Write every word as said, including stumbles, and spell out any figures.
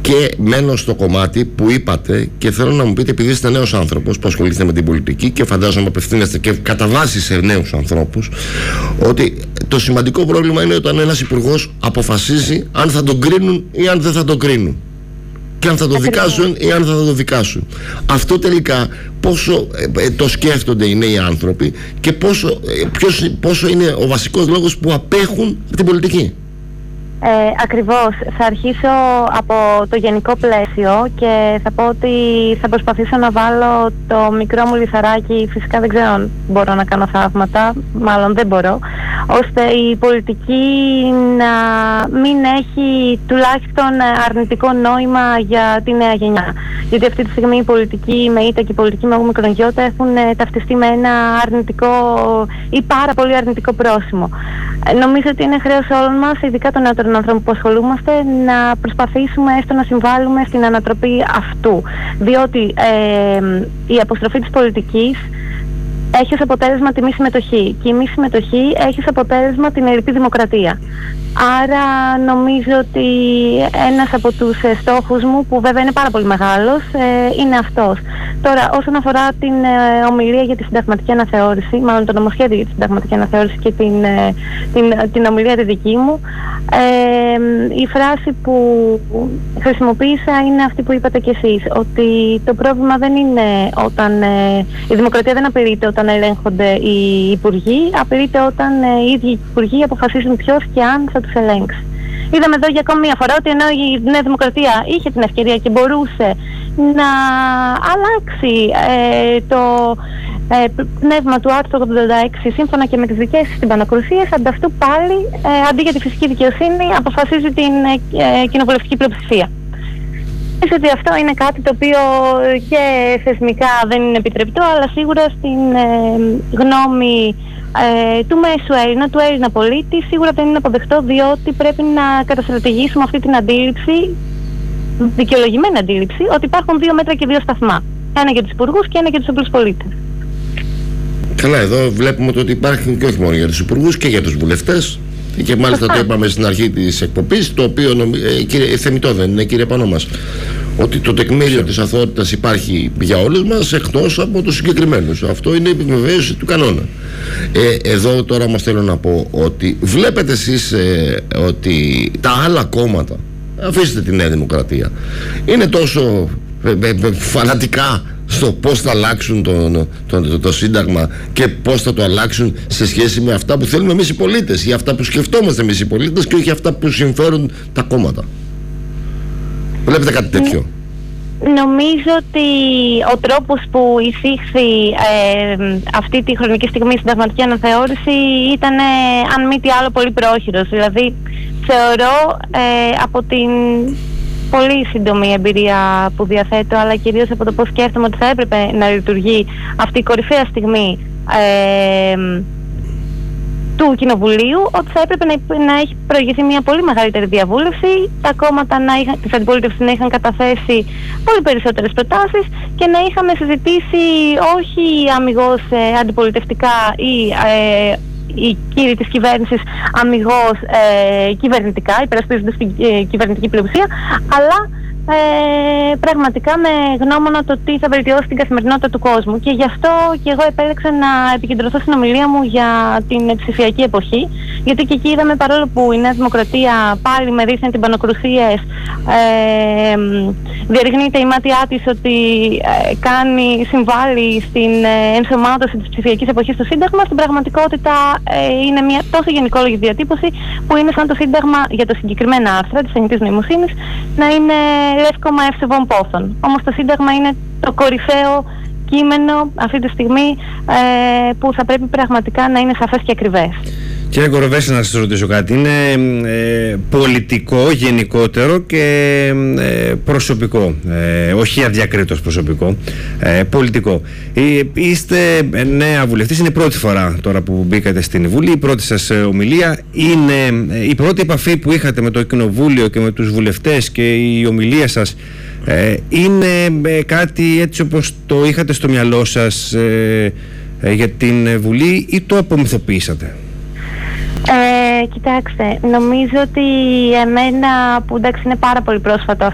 Και μένω στο κομμάτι που είπατε και θέλω να μου πείτε, επειδή είστε νέος άνθρωπος που ασχολείστε με την πολιτική και φαντάζομαι απευθύνεστε και κατά βάση σε νέους ανθρώπους, ότι το σημαντικό πρόβλημα είναι όταν ένας υπουργός αποφασίζει αν θα τον κρίνουν ή αν δεν θα τον κρίνουν, και αν θα το δικάσουν ή αν θα το δικάσουν. Αυτό τελικά πόσο ε, το σκέφτονται οι νέοι άνθρωποι και πόσο, ε, ποιος, πόσο είναι ο βασικός λόγος που απέχουν την πολιτική. Ε, ακριβώς. Θα αρχίσω από το γενικό πλαίσιο και θα πω ότι θα προσπαθήσω να βάλω το μικρό μου λιθαράκι, φυσικά δεν ξέρω αν μπορώ να κάνω θαύματα, μάλλον δεν μπορώ, ώστε η πολιτική να μην έχει τουλάχιστον αρνητικό νόημα για τη νέα γενιά. Γιατί αυτή τη στιγμή η πολιτική με ήττα και η πολιτική με μικρογιώτα έχουν ταυτιστεί με ένα αρνητικό ή πάρα πολύ αρνητικό πρόσημο. Νομίζω ότι είναι χρέος όλων μας, ειδικά των νεότερων ανθρώπων που ασχολούμαστε, να προσπαθήσουμε έστω να συμβάλλουμε στην ανατροπή αυτού. Διότι ε, η αποστροφή της πολιτικής έχει ως αποτέλεσμα τη μη συμμετοχή και η μη συμμετοχή έχει ως αποτέλεσμα την ελλειπή δημοκρατία. Άρα νομίζω ότι ένας από τους ε, στόχους μου, που βέβαια είναι πάρα πολύ μεγάλος, ε, είναι αυτός. Τώρα, όσον αφορά την ε, ομιλία για τη συνταγματική αναθεώρηση, μάλλον το νομοσχέδιο για τη συνταγματική αναθεώρηση και την, ε, την, την ομιλία τη δική μου, ε, η φράση που χρησιμοποίησα είναι αυτή που είπατε κι εσείς, ότι το πρόβλημα δεν είναι όταν ε, η δημοκρατία δεν απειρείται όταν ελέγχονται οι υπουργοί, απειρείται όταν ε, οι ίδιοι οι υπουργοί αποφασίζουν ποιος και αν θα τους ελέγξει. Είδαμε εδώ για ακόμη μια φορά ότι ενώ η Νέα Δημοκρατία είχε την ευκαιρία και μπορούσε να αλλάξει ε, το ε, πνεύμα του άρθρου ογδόντα έξι σύμφωνα και με τις δικές της τυμπανοκρουσίες, ανταυτού πάλι ε, αντί για τη φυσική δικαιοσύνη αποφασίζει την ε, κοινοβουλευτική πλειοψηφία. Νομίζω ότι αυτό είναι κάτι το οποίο και θεσμικά δεν είναι επιτρεπτό, αλλά σίγουρα στην ε, γνώμη ε, του μέσου Έλληνα, του Έλληνα πολίτη, σίγουρα δεν είναι αποδεκτό, διότι πρέπει να καταστρατηγήσουμε αυτή την αντίληψη, δικαιολογημένη αντίληψη, ότι υπάρχουν δύο μέτρα και δύο σταθμά. Ένα για τους υπουργούς και ένα για τους απλούς πολίτες. Καλά, εδώ βλέπουμε ότι υπάρχουν και όχι μόνο για τους υπουργούς και για τους βουλευτές. Και μάλιστα το είπαμε στην αρχή της εκπομπής, το οποίο ε, κύριε, θεμιτό δεν είναι, κύριε πάνω μας, ότι το τεκμήριο της αθωότητας υπάρχει για όλους μας εκτός από τους συγκεκριμένους. Αυτό είναι η επιβεβαίωση του κανόνα. Ε, εδώ τώρα μας θέλω να πω ότι βλέπετε εσείς ε, ότι τα άλλα κόμματα, αφήστε τη Νέα Δημοκρατία, είναι τόσο ε, ε, φανατικά στο πώς θα αλλάξουν το, το, το, το Σύνταγμα και πώς θα το αλλάξουν σε σχέση με αυτά που θέλουμε εμείς οι πολίτες ή αυτά που σκεφτόμαστε εμείς οι πολίτες και όχι αυτά που συμφέρουν τα κόμματα. Βλέπετε κάτι τέτοιο? Νομίζω ότι ο τρόπος που εισήχθη ε, αυτή τη χρονική στιγμή η συνταγματική αναθεώρηση ήταν, ε, αν μη τι άλλο, πολύ πρόχειρος. Δηλαδή θεωρώ ε, από την πολύ σύντομη εμπειρία που διαθέτω, αλλά κυρίως από το πώς σκέφτομαι ότι θα έπρεπε να λειτουργεί αυτή η κορυφαία στιγμή ε, του Κοινοβουλίου, ότι θα έπρεπε να, να έχει προηγηθεί μια πολύ μεγαλύτερη διαβούλευση, τα κόμματα να είχαν, της αντιπολίτευσης να είχαν καταθέσει πολύ περισσότερες προτάσεις και να είχαμε συζητήσει όχι αμιγώς ε, αντιπολιτευτικά ή ε, οι κύριοι της κυβέρνησης αμιγώς ε, κυβερνητικά, υπερασπίζοντας την ε, κυβερνητική πλειοψηφία, αλλά ε, πραγματικά με γνώμονα το τι θα βελτιώσει την καθημερινότητα του κόσμου. Και γι' αυτό και εγώ επέλεξα να επικεντρωθώ στην ομιλία μου για την ψηφιακή εποχή, γιατί και εκεί είδαμε, παρόλο που η Νέα Δημοκρατία πάλι με δίθεν τυμπανοκρουσίες ε, διαρριγνύεται η μάτια της ότι ε, κάνει, συμβάλλει στην ε, ενσωμάτωση της ψηφιακής εποχής στο Σύνταγμα, στην πραγματικότητα ε, είναι μια τόσο γενικόλογη διατύπωση που είναι σαν το Σύνταγμα για τα συγκεκριμένα άρθρα της τεχνητής νοημοσύνης να είναι λεύκομα εύσεβων πόθων. Όμως το Σύνταγμα είναι το κορυφαίο κείμενο αυτή τη στιγμή ε, που θα πρέπει πραγματικά να είναι σαφές και ακριβές. Κύριε Κοροβέση, να σας ρωτήσω κάτι. Είναι ε, πολιτικό γενικότερο και ε, προσωπικό, ε, όχι αδιακρίτως προσωπικό, ε, πολιτικό. Ε, είστε νέα βουλευτής, είναι η πρώτη φορά τώρα που μπήκατε στην Βουλή, η πρώτη σας ομιλία. Είναι ε, η πρώτη επαφή που είχατε με το Κοινοβούλιο και με τους βουλευτές και η ομιλία σας ε, είναι ε, κάτι έτσι όπως το είχατε στο μυαλό σας ε, ε, για την Βουλή ή το απομυθοποιήσατε? Ε, κοιτάξτε, νομίζω ότι εμένα, που εντάξει είναι πάρα πολύ πρόσφατο